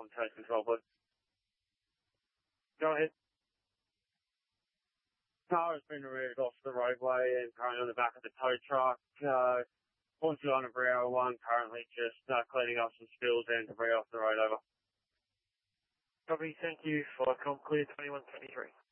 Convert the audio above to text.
on Chase Control, please. Go ahead. Car has been removed off the roadway and currently on the back of the tow truck. Haunted on of Rio 1, currently just cleaning up some spills and debris off the road, over. Copy, thank you for Clear 2123.